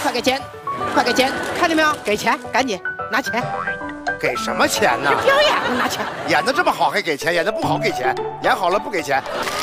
快给钱，快给钱，看见没有？给钱，赶紧拿钱。 给什么钱呢？ 表演了拿钱。 演的这么好还给钱，演的不好给钱，演好了不给钱。